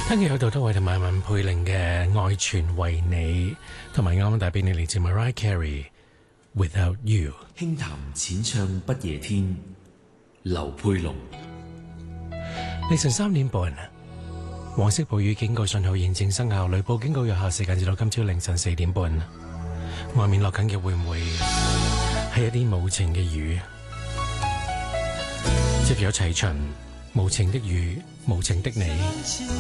聽日有杜德偉同埋文佩玲嘅《愛全為你》，同埋啱啱帶俾你嚟自 Mariah Carey Without You。 輕談淺唱不夜天，劉佩龍。 凌晨3點半，黃色暴雨警告信號現正生效，雷暴警告有效時間至到今朝凌晨4點半。外面落緊嘅會唔會係一啲無情嘅雨？接有齊秦，無情的雨，無情的你。